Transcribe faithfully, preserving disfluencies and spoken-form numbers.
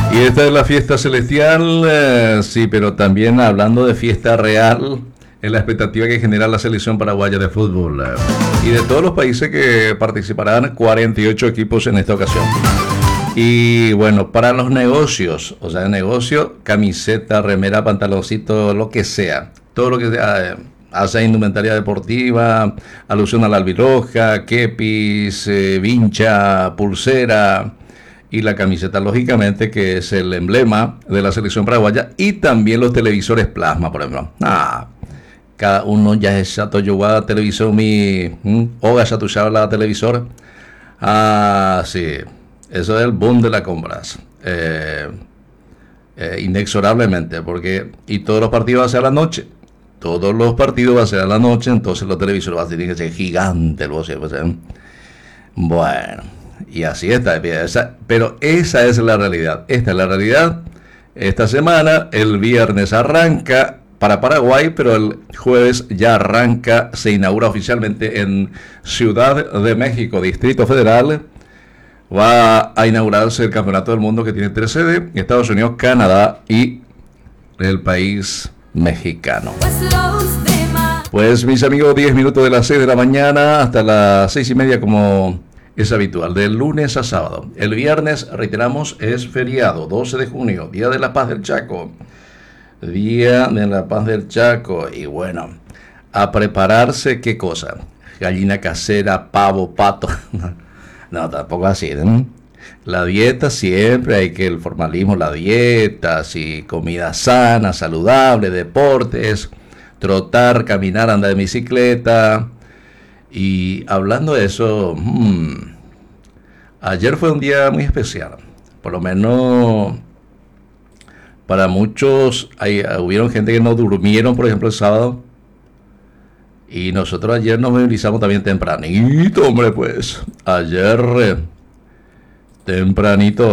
Y esta es la fiesta celestial, eh, sí, pero también hablando de fiesta real, es la expectativa que genera la selección paraguaya de fútbol. Eh, y de todos los países que participarán, cuarenta y ocho equipos en esta ocasión. Y bueno, para los negocios, o sea, negocio, camiseta, remera, pantaloncito, lo que sea, todo lo que sea, eh, hace indumentaria deportiva, alusión a la albiroja, kepis, eh, vincha, pulsera y la camiseta, lógicamente, que es el emblema de la selección paraguaya, y también los televisores plasma, por ejemplo. Ah, cada uno ya es chato yo televisor mi oga chato la televisor. Ah, sí, eso es el boom de las compras. Eh, eh, inexorablemente, porque y todos los partidos van a ser a la noche. Todos los partidos van a ser a la noche, entonces los televisores van a tener que ser gigantes, pues, ¿eh? Bueno, y así está, esa, pero esa es la realidad. Esta es la realidad. Esta semana, el viernes arranca para Paraguay, pero el jueves ya arranca, se inaugura oficialmente en Ciudad de México, Distrito Federal. Va a inaugurarse el Campeonato del Mundo, que tiene tres sedes: Estados Unidos, Canadá y el país mexicano. Pues mis amigos, diez minutos de las seis de la mañana hasta las seis y media, como es habitual, de lunes a sábado. El viernes, reiteramos, es feriado, doce de junio, Día de la Paz del Chaco. Día de la Paz del Chaco. Y bueno, a prepararse, ¿qué cosa? Gallina casera, pavo, pato. No, tampoco así, ¿no? La dieta siempre hay que, el formalismo, la dieta, sí, comida sana, saludable, deportes, trotar, caminar, andar en bicicleta. Y hablando de eso, hmm, ayer fue un día muy especial. Por lo menos para muchos, hay, hubieron gente que no durmieron, por ejemplo, el sábado. Y nosotros ayer nos movilizamos también tempranito, hombre, pues. Ayer, eh, tempranito.